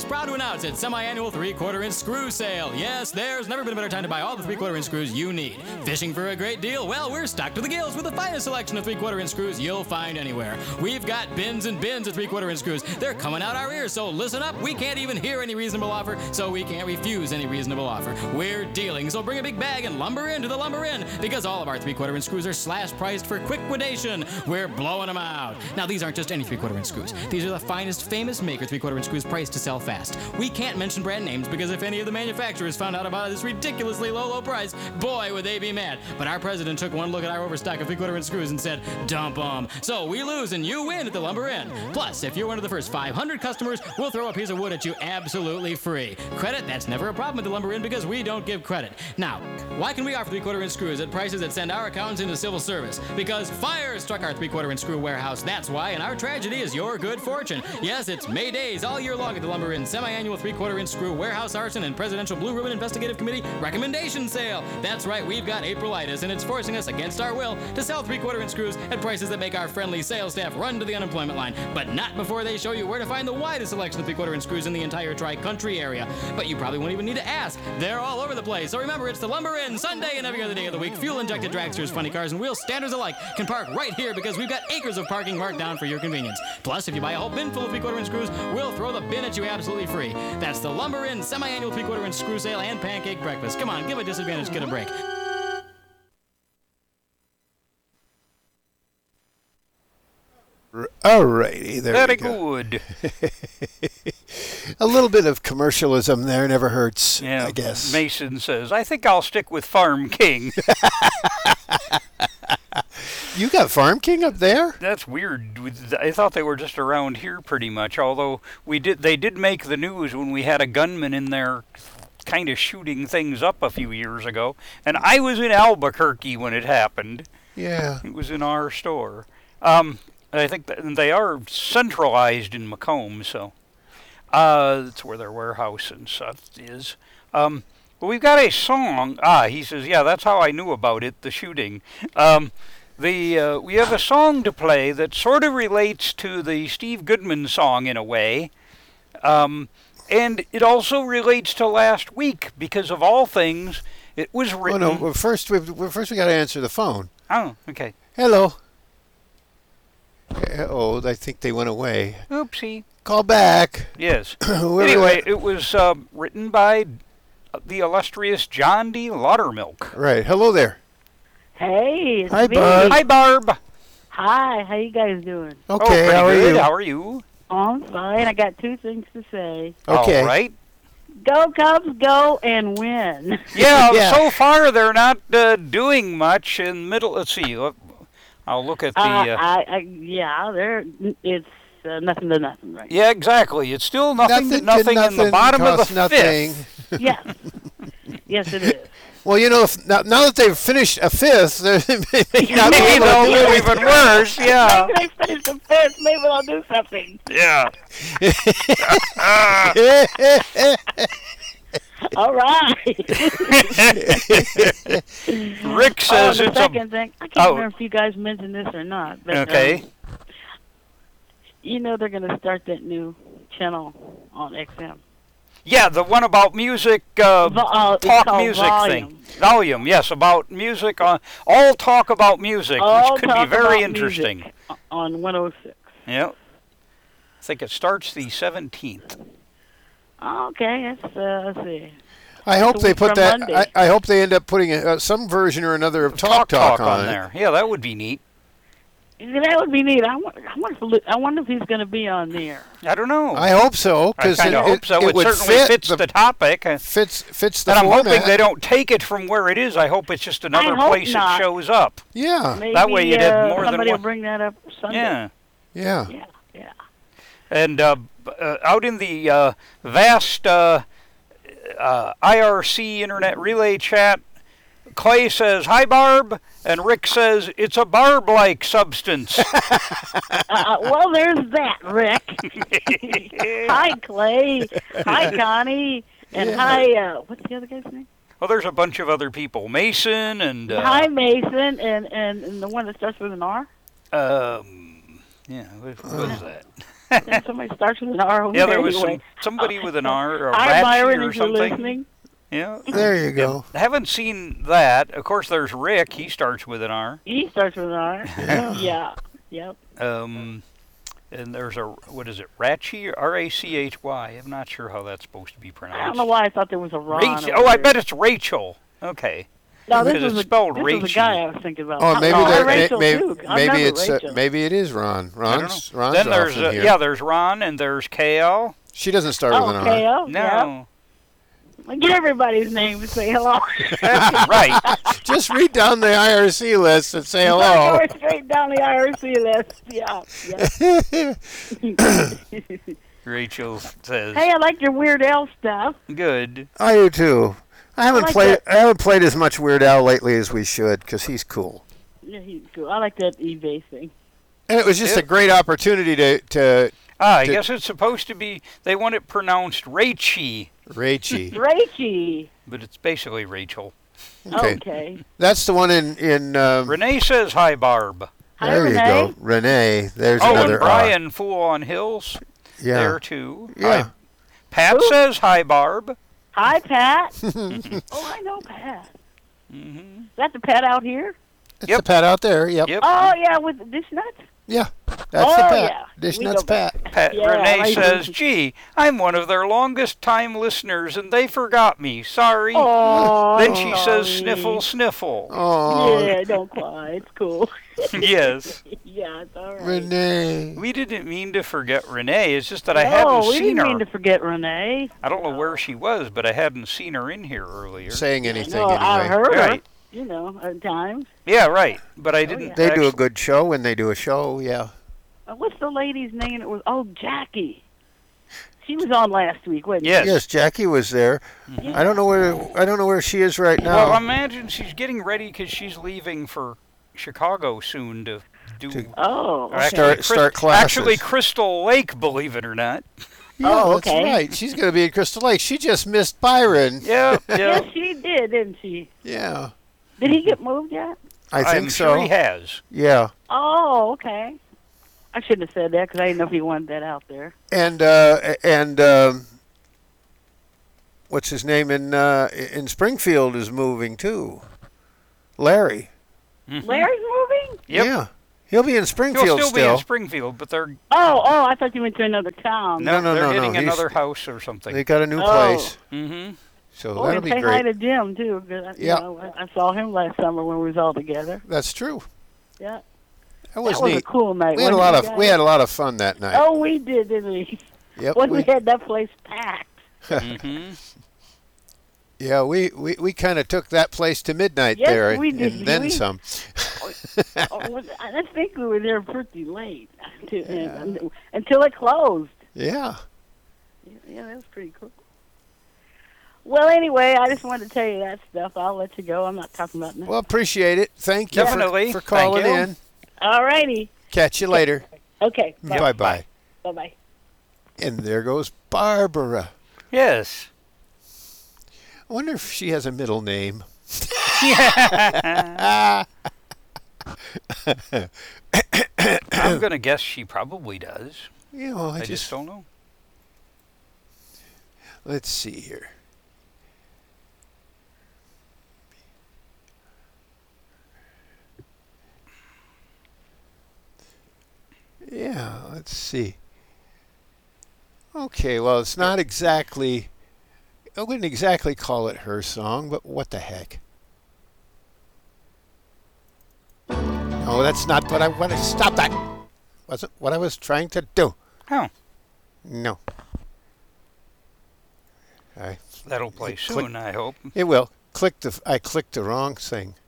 proud to announce its semi-annual 3/4-inch screw sale. Yes, there's never been a better time to buy all the 3/4-inch screws you need. Fishing for a great deal? Well, we're stocked to the gills with the finest selection of 3/4-inch screws you'll find anywhere. We've got bins and bins of 3/4-inch screws. They're coming out our ears, so listen up. We can't even hear any reasonable offer, so we can't refuse any reasonable offer. We're dealing, so bring a big bag and lumber in to the Lumber Inn, because all of our 3/4-inch screws are slash-priced for quick-quidation. We're blowing them out. Now, these aren't just any 3/4-inch screws. These are the finest famous maker 3/4-inch screws priced to sell fast. We can't mention brand names because if any of the manufacturers found out about this ridiculously low price, boy, would they be mad. But our president took one look at our overstock of 3/4-inch screws and said, dump them. So we lose and you win at the Lumber Inn. Plus, if you're one of the first 500 customers, we'll throw a piece of wood at you absolutely free. Credit, that's never a problem at the Lumber Inn because we don't give credit. Now, why can we offer 3/4-inch screws at prices that send our accountants into civil service? Because fire struck our 3/4-inch screw warehouse, that's why, and our tragedy is your good fortune. Yes, it's May days all year long at the Lumber Inn semi-annual 3/4-inch screw warehouse arson and Presidential Blue Ribbon Investigative Committee recommendation sale. That's right, we've got Aprilitis, and it's forcing us against our will to sell 3/4-inch screws at prices that make our friendly sales staff run to the unemployment line, but not before they show you where to find the widest selection of 3/4-inch screws in the entire Tri-Country area. But you probably won't even need to ask. They're all over the place. So remember, it's the Lumber Inn, Sunday and every other day of the week. Fuel-injected dragsters, funny cars, and wheel standards alike can park right here because we've got acres of parking marked down for your convenience. Plus, if you buy a whole bin full of 3/4-inch screws, we'll throw the bin at you absolutely free. That's the Lumber Inn semi-annual 3/4-inch screw sale and pancake breakfast. Come on, give a disadvantaged kid a break. Alrighty, there Very we go. good. A little bit of commercialism there never hurts, Yeah, I guess. Mason says, I think I'll stick with Farm King. You got Farm King up there? That's weird. I thought they were just around here pretty much, although they did make the news when we had a gunman in there kind of shooting things up a few years ago. And I was in Albuquerque when it happened. Yeah. It was in our store. I think they are centralized in Macomb, so that's where their warehouse and stuff is. But we've got a song. He says, yeah, that's how I knew about it, the shooting. We have a song to play that sort of relates to the Steve Goodman song in a way. And it also relates to last week because of all things, it was written. Oh no! Well, first we got to answer the phone. Oh, okay. Hello. Oh, I think they went away. Oopsie. Call back. Yes. Anyway, it was written by the illustrious John D. Laudermilk. Right. Hello there. Hey, it's Hi, me. bud. Hi, Barb. Hi, how you guys doing? Okay. Pretty How are good. you? How are you? Oh, I'm fine. I got two things to say. Okay. All right. Go Cubs, go and win. Yeah, Yeah. so far they're not doing much in the middle. Let's see. I'll look at the... It's nothing to nothing right yeah, exactly. It's still nothing to Nothing nothing in the bottom of the costs nothing. fifth. Yes. Yes, it is. Well, you know, now that they've finished a fifth, they may not be Maybe able they'll to do do anything. even worse. Yeah. Maybe they finish the fifth. Maybe I'll do something. Yeah. All right. Rick says the it's second thing, I can't remember if you guys mentioned this or not. But, Okay. You know they're going to start that new channel on XM. Yeah, the one about music, It's talk called music Volume. thing. Volume, yes, about music. All talk about music, All which could be talk very about interesting. music on 106. Yeah. I think it starts the 17th. Okay, let's see. I hope So they it's put from that. Monday. I hope they end up putting some version or another of Talk on it. there. Yeah, that would be neat. That would be neat. I wonder if he's going to be on there. I don't know. I hope so, I because kind of hope so. It would certainly fits the topic. fits the And I'm format. hoping they don't take it from where it is. I hope it's just another hope place not. it shows up. Yeah. Maybe, That way you'd have more than somebody one. will bring that up Sunday. Yeah. Yeah. Yeah. And out in the vast IRC Internet Relay chat, Clay says, "Hi, Barb," and Rick says, "It's a barb-like substance." Well, there's that, Rick. Hi, Clay. Hi, Connie. And hi, what's the other guy's name? Well, there's a bunch of other people. Mason and... Hi, Mason, and the one that starts with an R? Yeah, what was that? And somebody starts with an R over Yeah, there there was anyway. somebody with an R or Hi, Ratchy Byron, or if you're something. listening. Yeah. There you go. I haven't seen that. Of course, there's Rick. He starts with an R. He starts with an R. Yeah. Yep. And there's what is it, Ratchy? R-A-C-H-Y. I'm not sure how that's supposed to be pronounced. I don't know why I thought there was a Ron. Rachel. over Oh, I there. bet it's Rachel. Okay. No, this because was it's spelled this was Rachel. the guy I was thinking about. Oh, maybe no, there, Rachel maybe too. I've never it's Rachel. maybe it is Ron. I don't Ron's know. Ron's Then there's off in here. there's Ron and there's KL. She doesn't start with an R. KO. No. Yep. Get everybody's name to say hello. That's right. Just read down the IRC list and say hello. Go straight down the IRC list. Yeah. Rachel says, Hey, I like your Weird Al stuff. good. I do too. I haven't like played. that. I haven't played as much Weird Al lately as we should because he's cool. Yeah, he's cool. I like that eBay thing. And it was just a Yep. great opportunity to I Did- guess it's supposed to be, they want it pronounced Rachy, Rachy. Rachy. but it's basically Rachel. Okay. Okay. That's the one in. Renee says, hi, Barb. Hi, There you Renee. go, Renee. There's Oh, another and Brian, Fool on Hills, Yeah. there too. Yeah. Hi. Pat Who? says, hi, Barb. Hi, Pat. Oh, I know Pat. hmm Is that the Pat out here? It's Yep. the Pat out there. Yep. Yep. Oh, yeah, with Dish Nuts? Yeah. That's Oh, the Pat. yeah. Dish We Nuts go back. Pat. Pat, Yeah, Renee I says, do. gee, I'm one of their longest time listeners and they forgot me. Sorry. Oh, Then she says, sorry. sniffle, sniffle. Oh, Yeah, don't cry. It's cool. Yes. Yeah, it's all right. Renee. We didn't mean to forget Renee. It's just that I No, hadn't we seen didn't her. mean to forget Renee. I don't know where she was, but I hadn't seen her in here earlier. Saying anything No, I anyway. heard her, Right. you know, at times. Yeah, right. But I didn't. yeah. They do a actually- good show when they do a show. Yeah. What's the lady's name? It was Jackie. She was on last week, wasn't Yes. Yes, Jackie was there. she? I don't know where she is right now. Well, imagine she's getting ready because she's leaving for Chicago soon to do. Oh, or okay. actually, Start classes. Actually, Crystal Lake, believe it or not. Yeah, Oh, that's okay. right. She's going to be at Crystal Lake. She just missed Byron. Yeah, yeah. Yes, she did, didn't she? Yeah. Did he get moved yet? I think I'm so. sure he has. Yeah. Oh, okay. I shouldn't have said that because I didn't know if he wanted that out there. And what's his name in Springfield is moving too. Larry. Mhm. Larry's moving? Yep. Yeah. He'll be in He'll Springfield still be in Springfield, but they're Oh, I thought you went to another town. No, they're no, getting he's- another house or something. They got a new Oh. place. Mm-hmm. So Oh, that'll and be say hi great. to Jim too. 'Cause, you Yeah. know, I saw him last summer when we was all together. That's true. Yeah, That was that was a neat. cool night. We had a wasn't lot it, of guys? we had a lot of fun that night. Oh, we did, didn't we? Yep. When we had that place packed. Mm-hmm. Yeah, we kind of took that place to midnight Yes, there, we did. and then We- some. I think we were there pretty late until it closed. Yeah. Yeah, that was pretty cool. Well, anyway, I just wanted to tell you that stuff. I'll let you go. I'm not talking about nothing. Well, appreciate it. Thank you Definitely. for calling Thank you. in. All righty. Catch you later. Okay. Bye bye. Bye-bye. And there goes Barbara. Yes. I wonder if she has a middle name. I'm going to guess she probably does. You know, I just don't know. let's see here. Yeah, let's see. Okay, well, it's not exactly. I wouldn't exactly call it her song, but what the heck? No, that's not what I want to. Stop that! Wasn't what I was trying to do. Oh, No. I that'll play Click. soon, I hope. It will. I clicked the wrong thing.